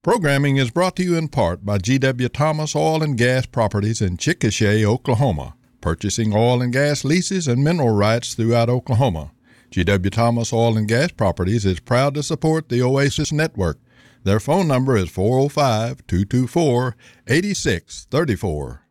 Programming is brought to you in part by G.W. Thomas Oil and Gas Properties in Chickasha, Oklahoma, purchasing oil and gas leases and mineral rights throughout Oklahoma. G.W. Thomas Oil and Gas Properties is proud to support the Oasis Network. Their phone number is 405-224-8634.